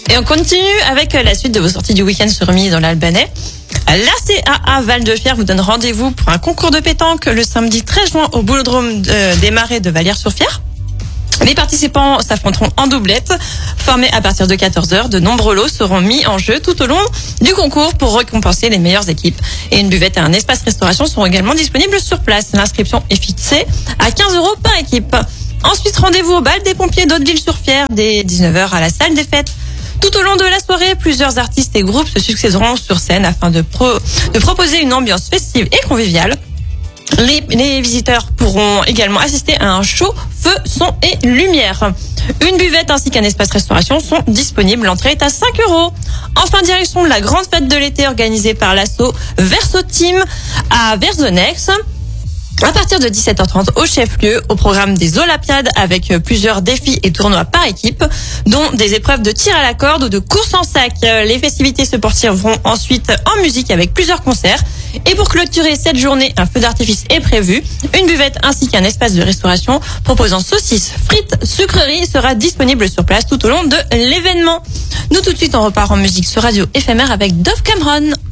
Et on continue avec la suite de vos sorties du week-end sur Rimini dans l'Albanais. La CAA Val-de-Fière vous donne rendez-vous pour un concours de pétanque le samedi 13 juin au boulodrome des Marais de Vallières-sur-Fière. Les participants s'affronteront en doublette. Formés à partir de 14h, de nombreux lots seront mis en jeu tout au long du concours pour récompenser les meilleures équipes. Et une buvette et un espace restauration seront également disponibles sur place. L'inscription est fixée à 15 € par équipe. Ensuite, rendez-vous au bal des pompiers d'Hauteville-sur-Fière dès 19h à la salle des fêtes. Tout au long de la soirée, plusieurs artistes et groupes se succéderont sur scène afin de proposer une ambiance festive et conviviale. Les visiteurs pourront également assister à un show feu, son et lumière. Une buvette ainsi qu'un espace restauration sont disponibles. L'entrée est à 5 €. Enfin, direction de la grande fête de l'été organisée par l'asso Verso Team à Verzonex. À partir de 17h30 au chef-lieu, au programme des Olympiades avec plusieurs défis et tournois par équipe, dont des épreuves de tir à la corde ou de course en sac. Les festivités se poursuivront ensuite en musique avec plusieurs concerts. Et pour clôturer cette journée, un feu d'artifice est prévu. Une buvette ainsi qu'un espace de restauration proposant saucisses, frites, sucreries sera disponible sur place tout au long de l'événement. Nous tout de suite on repart en musique sur Radio Éphémère avec Dove Cameron.